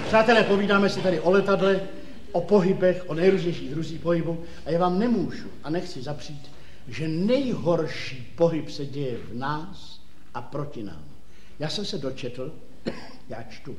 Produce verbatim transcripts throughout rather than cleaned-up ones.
Přátelé, povídáme si tady o letadle, o pohybech, o nejrůznějších druzích pohybu a já vám nemůžu a nechci zapřít, že nejhorší pohyb se děje v nás a proti nám. Já jsem se dočetl, já čtu,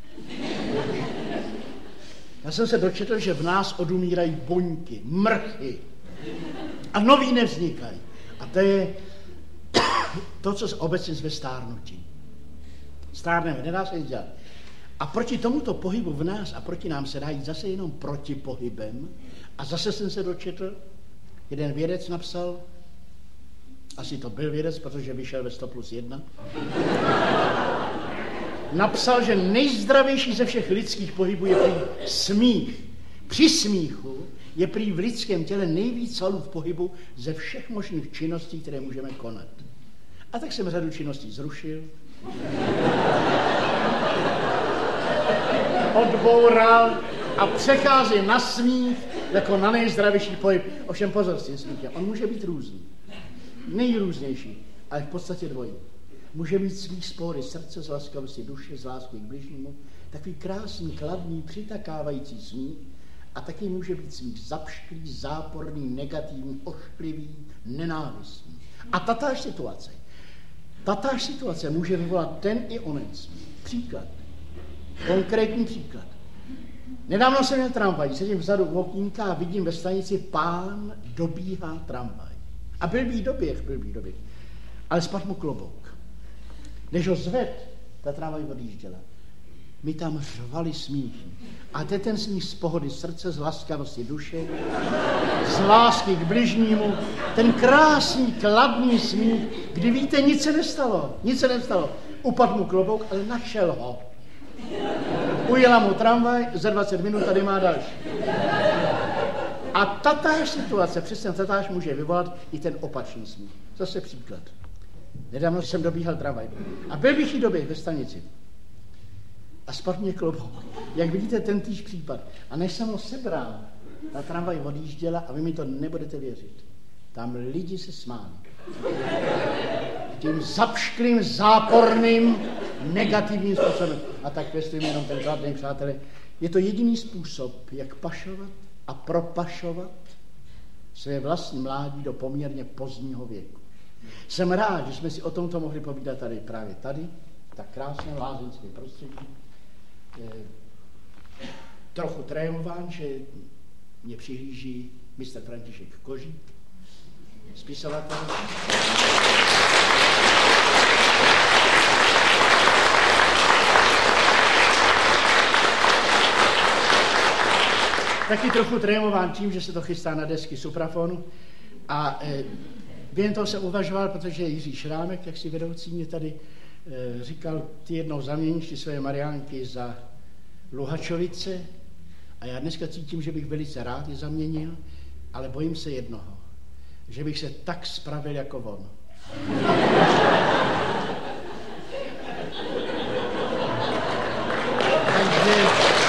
já jsem se dočetl, že v nás odumírají buňky, mrchy a nový nevznikají. A to je to, co se obecně zve stárnutí. Stárneme, nedá se nic dělat. A proti tomuto pohybu v nás a proti nám se dá jít zase jenom proti pohybem. A zase jsem se dočetl, jeden vědec napsal, asi to byl vědec, protože vyšel ve sto plus jedna, napsal, že nejzdravější ze všech lidských pohybů je prý smích. Při smíchu je prý v lidském těle nejvíc svalů v pohybu ze všech možných činností, které můžeme konat. A tak jsem řadu činností zrušil, odboural a přecházím na smích jako na nejzdravější pohyb. Ovšem pozor s tím smíchem, on může být různý. Nejrůznější, ale v podstatě dvojí. Může mít smích z pohody srdce, z laskavosti duše, z lásky k bližnímu, takový krásný, kladný, přitakávající smích, a taky může být smích zapšklý, záporný, negativní, ošklivý, nenávistný. A tatáž situace, tatáž situace může vyvolat ten i onen smích. Příklad. Konkrétní příklad. Nedávno jsem měl tramvaj, sedím vzadu u okýnka a vidím ve stanici pán dobíhá tramvaj. A blbý doběh, blbý doběh. Ale spadl mu klobouk. Než ho zved, ta tramvaj odjížděla. My tam řvali smíchy. A to je ten smích z pohody srdce, z laskavosti duše, z lásky k bližnímu, ten krásný, kladný smích, kdy víte, nic se nestalo, nic se nestalo. Upadl mu klobouk, ale našel ho. Ujela mu tramvaj, za dvacet minut tady má další. A tatáž situace, přesně tatáž může vyvolat i ten opačný smích. Zase příklad. Nedávno jsem dobíhal tramvaj a byl bych jí doběh ve stanici. A spadl mě klobouk. Jak vidíte, ten týž případ. A než jsem ho sebral, ta tramvaj odjížděla a vy mi to nebudete věřit. Tam lidi se smáli. Tím zapšklým, záporným, negativním způsobem. A tak věřte jenom ten žádný, přátelé. Je to jediný způsob, jak pašovat a propašovat své vlastní mládí do poměrně pozdního věku. Jsem rád, že jsme si o tomto mohli povídat tady právě tady, tak krásné lázeňské prostředí. Je trochu trémován, že mě přihlíží mistr František Kožík, spisovatel. Taky trochu trémován tím, že se to chystá na desky Suprafonu. A e, během toho se uvažoval, protože Jiří Šrámek, jak si vedoucí, mě tady e, říkal, ty jednou zaměníš ty své Mariánky za Luhačovice. A já dneska cítím, že bych velice rád je zaměnil, ale bojím se jednoho, že bych se tak spravil jako on. Takže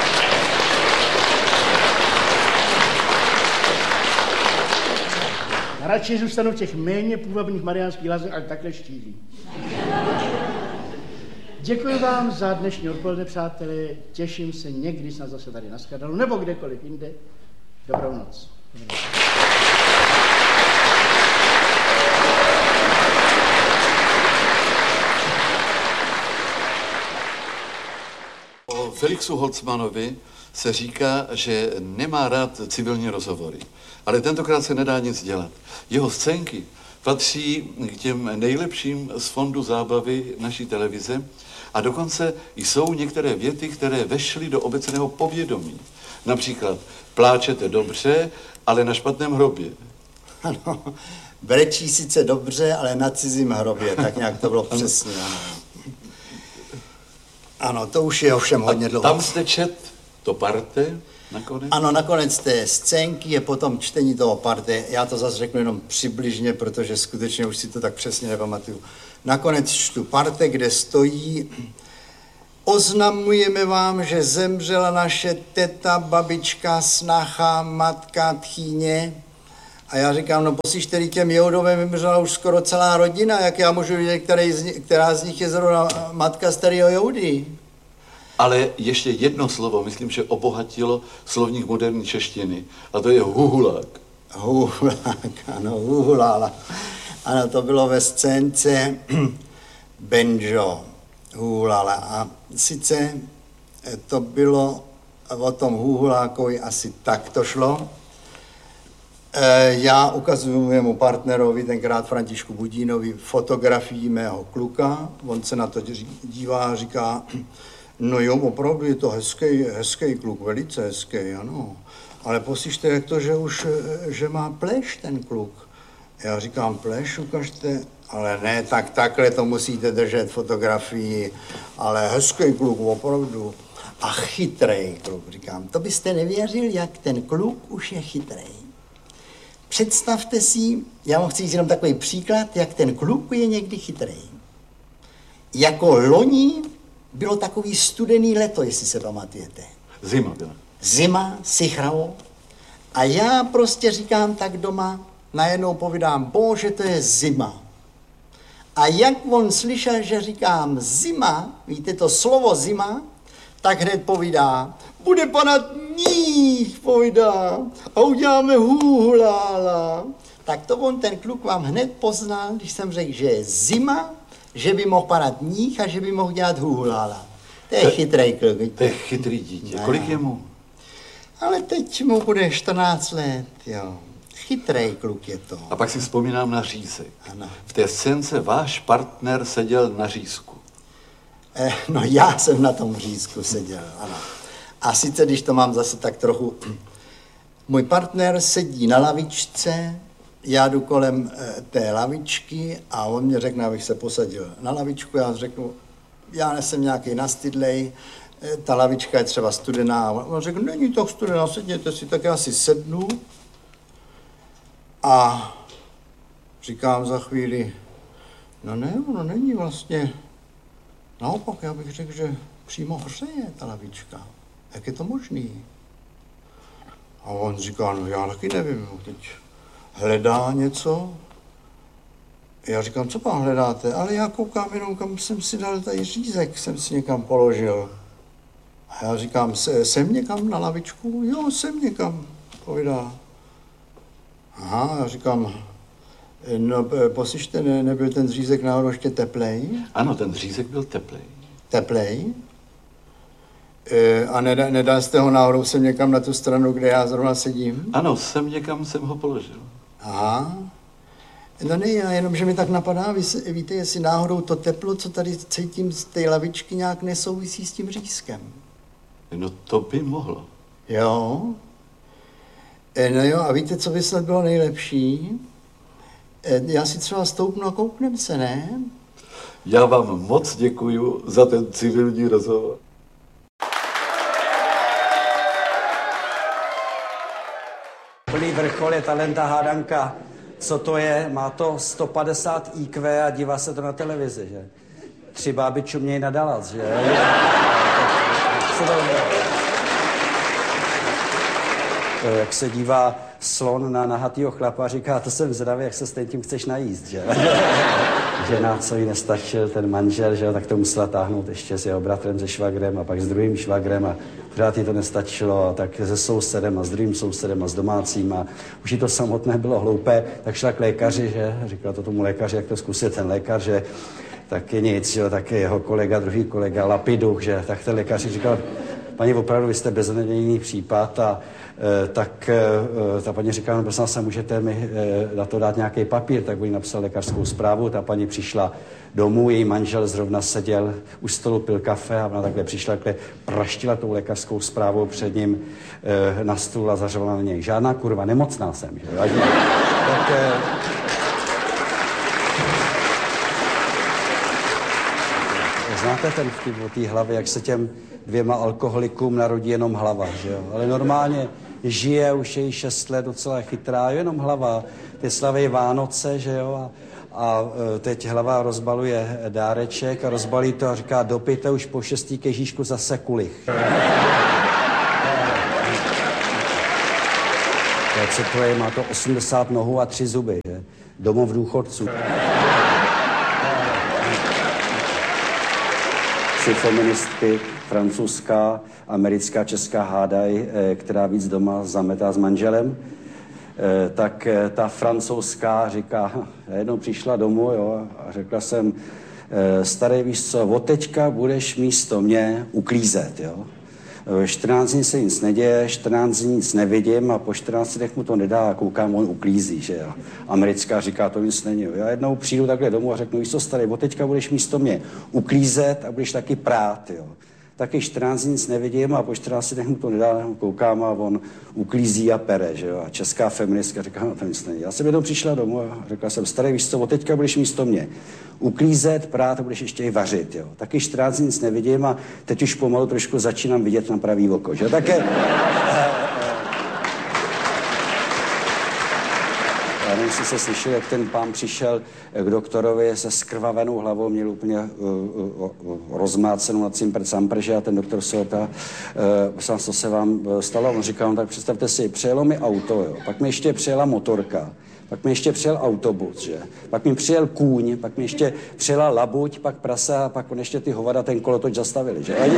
radši zůstanu v těch méně půvabných mariánských lazech, ale takhle štíhlý. Děkuji vám za dnešní odpoledne, přátelé. Těším se někdy snad zase tady na shledanou, nebo kdekoliv jinde. Dobrou noc. Dobrou noc. O Felixu Holcmanovi se říká, že nemá rád civilní rozhovory. Ale tentokrát se nedá nic dělat. Jeho scénky patří k těm nejlepším z fondu zábavy naší televize a dokonce jsou některé věty, které vešly do obecného povědomí. Například, pláčete dobře, ale na špatném hrobě. Ano, brečí sice dobře, ale na cizím hrobě, tak nějak to bylo přesně. Ano, ano to už je ovšem hodně dlouho. Tam jste čet to parte nakonec? Ano, nakonec té scénky je potom čtení toho parte. Já to zase řeknu jenom přibližně, protože skutečně už si to tak přesně nepamatuju. Nakonec čtu parte, kde stojí: oznamujeme vám, že zemřela naše teta, babička, snacha, matka, tchýně. A já říkám, no posíš, tedy těm Joudovým vymřela už skoro celá rodina, jak já můžu vidět, který z nich, která z nich je zrovna matka starého Joudy. Ale ještě jedno slovo, myslím, že obohatilo slovník moderní češtiny, a to je huhulák. Huhulák, ano, huhulála. Ano, to bylo ve scénce Benjo, huhulála. A sice to bylo o tom huhulákovi asi tak to šlo. Já ukazuju mému partnerovi, tenkrát Františku Budínovi, fotografii mého kluka. On se na to dívá a říká, no jo, opravdu je to hezký, hezký kluk, velice hezký, ano. Ale poslyšte, jak to, že už, že má pleš ten kluk. Já říkám, pleš, ukažte, ale ne, tak takhle to musíte držet fotografii, ale hezký kluk, opravdu. A chytrej kluk, říkám, to byste nevěřil, jak ten kluk už je chytrej. Představte si, já vám chci říct jenom takový příklad, jak ten kluk je někdy chytrej. Jako loni bylo takový studený leto, jestli se pamatujete. Zima byla. Zima, sichralo. A já prostě říkám tak doma, najednou povídám, bože, to je zima. A jak on slyšel, že říkám zima, víte to slovo zima, tak hned povídá, bude padat níh, povídá, a uděláme hůhlála. Tak to on, ten kluk, vám hned poznal, když jsem řekl, že je zima, že by mohl padat níh a že by mohl dělat hůhlála. To je chytrej kluk. To je chytrý dítě. Kolik je mu? Ale teď mu bude čtrnáct let, jo. Chytrej kluk je to. A pak si vzpomínám na řízek. Ano. V té scénce váš partner seděl na řízku. Eh, no já jsem na tom řízku seděl, ano. A sice, když to mám zase tak trochu... Můj partner sedí na lavičce, já jdu kolem eh, té lavičky a on mě řekne, abych se posadil na lavičku. Já řeknu, já nesem nějaký nastydlej, eh, ta lavička je třeba studená. On řekl, není to studená, sedněte si, tak já si sednu. A říkám za chvíli, no ne, ono není vlastně, naopak, já bych řekl, že přímo hřeje ta lavička. Jak je to možný? A on říká, no já taky nevím, teď hledá něco. Já říkám, co pán hledáte? Ale já koukám jenom, kam jsem si dal tady řízek, jsem si někam položil. A já říkám, jsem někam na lavičku? Jo, jsem někam, povídá. Aha, já říkám, no poslyšte, ne, nebyl ten zřízek náhodou ještě teplej? Ano, ten zřízek byl teplej. Teplej? E, a nedal, nedal jste ho náhodou sem někam na tu stranu, kde já zrovna sedím? Ano, sem někam jsem ho položil. Aha. No ne, jenom, že mi tak napadá, vy se, víte, jestli náhodou to teplo, co tady cítím z té lavičky, nějak nesouvisí s tím řízkem. No to by mohlo. Jo? E, no jo, a víte, co by snad bylo nejlepší? E, já si třeba stoupnu a kouknem se, ne? Já vám moc děkuju za ten civilní rozhovor. Plný vrchol je talenta hádanka. Co to je? Má to sto padesát í kvé a dívá se to na televizi, že? Tři báby čumějí na Dallas, že? Jak se dívá slon na nahatýho chlapa a říká, to jsem zdravý, jak se s tím chceš najíst, že? Žena, co jí nestačil, ten manžel, že? Tak to musela táhnout ještě s jeho bratrem, se švagrem a pak s druhým švagrem a pořád jí to nestačilo, a tak se sousedem a s druhým sousedem a s domácím a už jí to samotné bylo hloupé, tak šla k lékaři, že? Říkala to tomu lékaři, jak to zkusil ten lékař, že? Tak je nic, že? Tak je jeho kolega, druhý kolega, Lapiduch, že? Tak ten lékař říkal, paní, opravdu, vy jste beznadějný případ a e, tak e, ta paní říká, no prosím se, můžete mi e, na to dát nějaký papír, tak by jí napsal lékařskou zprávu, ta paní přišla domů, její manžel zrovna seděl u stolu, pil kafe a ona takhle přišla, takhle praštila tou lékařskou zprávou před ním e, na stůl a zařvala na něj. Žádná kurva, nemocná jsem, že? Tak, e, znáte ten vtip o té hlavě, jak se těm dvěma alkoholikům narodí jenom hlava, že jo? Ale normálně žije, už je jí šest let, docela chytrá, jenom hlava. Ty slaví Vánoce, že jo? A, a teď hlava rozbaluje dáreček a rozbalí to a říká, dopijte už po šestý ke Ježíšku zase kulich. Co to je, má to osmdesát nohů a tři zuby, že? Domov důchodců. tři feministky, francouzská, americká, česká hádaj, která víc doma zametá s manželem. Tak ta francouzská říká, já jednou přišla domů, jo, a řekla jsem, starý, víš co, od teďka budeš místo mě uklízet, jo. čtrnáct dní se nic neděje, čtrnáct dní nic nevidím a po čtrnácti dnech mu to nedá a koukám, on uklízí, že jo. Americká říká, to nic není. Jo. Já jednou přijdu takhle domů a řeknu, víš co, starý, od teďka budeš místo mě uklízet a budeš taky prát, jo. Taky čtrnáct dní nic nevidím a po čtrnácti dnech mu to nedá, koukám a on uklízí a pere, že jo. A česká feministka říká, no to nic není. Já jsem jednou přišla domů a řekla jsem, starý, víš co, od teďka budeš místo mě uklízet, prát a budeš ještě i vařit, jo. Taky čtrnáct dní nic nevidím a teď už pomalu trošku začínám vidět na pravý oko, že? Také... Já nevím, jestli se slyšel, jak ten pán přišel k doktorovi se skrvavenou hlavou, měl úplně uh, uh, uh, rozmácenou na cimpr camprže a ten doktor se ho ptá, uh, co se vám stalo? On říkal, no tak představte si, přejelo mi auto, jo. Pak mi ještě přijela motorka, pak mi ještě přijel autobus, že? Pak mi přijel kůň, pak mi ještě přijela labuť, pak prasa a pak on ještě ty hovada ten kolotoč zastavili, že? Ani, uh,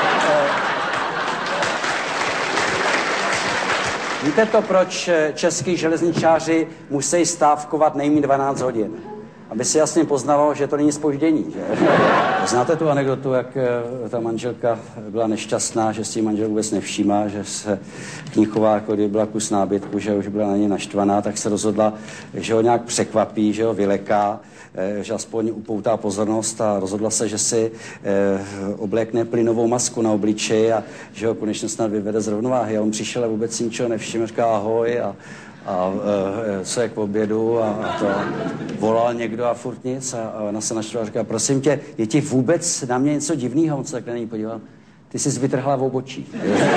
Víte to, proč český železničáři musí stávkovat nejméně dvanáct hodin? Aby se jasně poznalo, že to není zpoždění, že? Znáte tu anekdotu, jak ta manželka byla nešťastná, že si manžel vůbec nevšímá, že se k ní chová, jako kdyby byla kus nábytku, že už byla na ně naštvaná, tak se rozhodla, že ho nějak překvapí, že ho vyleká, že aspoň upoutá pozornost a rozhodla se, že si eh, oblékne plynovou masku na obličeji a že ho konečně snad vyvede z rovnováhy. A on přišel a vůbec si ničeho nevšiml, říká ahoj a, a e, co je k obědu a, a to volal někdo a furt nic a, a ona se naštvala a říká, prosím tě, je ti vůbec na mě něco divného? On se tak na ní podíval, ty jsi vytrhla v obočí.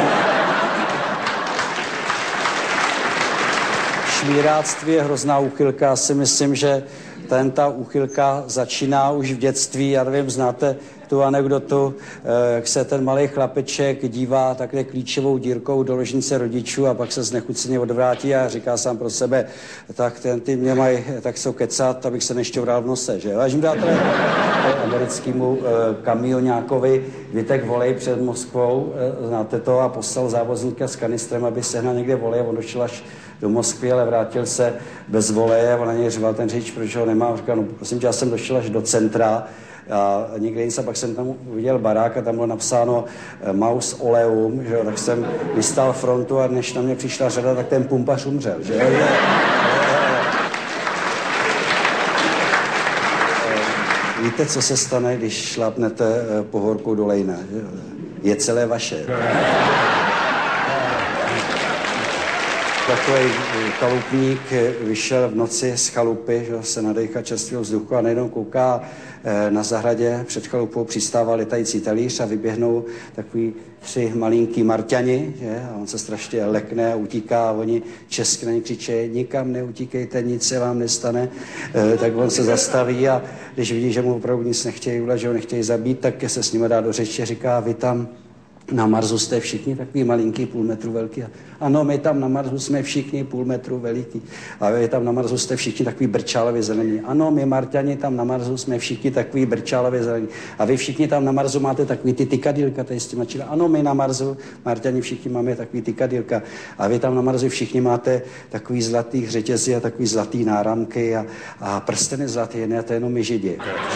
Šmíráctví je hrozná úchylka. Já si myslím, že ten ta úchylka začíná už v dětství. Já nevím, znáte tu anekdotu, jak se ten malý chlapeček dívá takhle klíčovou dírkou do ložnice rodičů a pak se znechuceně odvrátí a říká sám pro sebe, tak ten, ty mě mají tak jsou kecat, abych se nešťoural v nose, že? Vážím dáte americkému uh, kamioňákovi vytek volej před Moskvou, uh, znáte to, a poslal závozníka s kanistrem, aby sehnal někde volej, on došel až do Moskvy, ale vrátil se bez voleje, on na něj řval ten řidič, protože ho nemá, říkal, no prosím tě, já jsem došel až do centra, a někde nic a pak jsem tam viděl barák a tam bylo napsáno Maus Oleum, že jo, tak jsem vystál frontu a než na mě přišla řada, tak ten pumpař umřel, že jo. Víte, co se stane, když šlápnete pohorkou do lejna? Je celé vaše. Takový chalupník vyšel v noci z chalupy, že se nadejchá čerstvého vzduchu a najednou kouká na zahradě před chalupou přistává letající talíř a vyběhnou takový tři malinký Marťani, že? A on se strašně lekne a utíká a oni česky na ně křičí, nikam neutíkejte, nic se vám nestane. E, tak on se zastaví a když vidí, že mu opravdu nic nechtějí udělat, že ho nechtějí zabít, tak se s nimi dá do řeči a říká, vy tam na Marsu jste všichni takový malinký, půl metru velký. Ano, my tam na Marsu jsme všichni půl metru veliký. A vy tam na Marsu jste všichni takový brčálově zelení. Ano, my Marťani tam na Marsu jsme všichni takový brčálově zelení. A vy všichni tam na Marsu máte takový ty tykadýlka, tady s těma čili. Ano, my na Marsu, Marťani všichni máme takový tykadýlka. A vy tam na Marsu všichni máte takový zlatý řetězy a takový zlatý náramky a, a prsteny zlatý, ne, to jenom my Židi.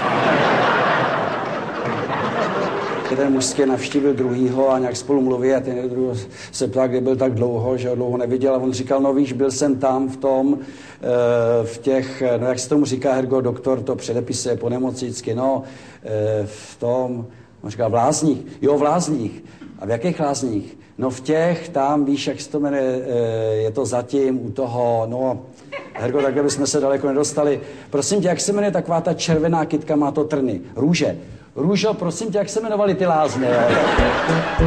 Jeden mužský navštívil druhýho a nějak spolu mluví a ten druhý se ptá, kde byl tak dlouho, že ho dlouho neviděl a on říkal, no víš, byl jsem tam v tom, v těch, no jak se tomu říká, Hergo, doktor to předepisuje po nemocnicky, no v tom, on říkal, v Lázních, jo, v Lázních. A v jakých Lázních? No v těch, tam, víš, jak se to jmenuje, je to zatím u toho, no, Hergo, takhle bychom se daleko nedostali. Prosím tě, jak se jmenuje taková ta červená kytka, má to trny? Růže. Růžo, prosím tě, jak se jmenovaly ty lázně?